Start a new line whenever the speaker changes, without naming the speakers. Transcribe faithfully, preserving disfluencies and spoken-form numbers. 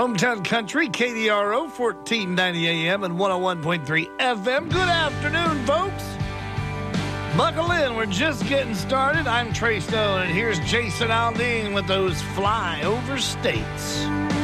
Hometown Country, K D R O, fourteen ninety A M and one oh one point three F M. Good afternoon, folks. Buckle in. We're just getting started. I'm Trey Stone, and here's Jason Aldean with those flyover states.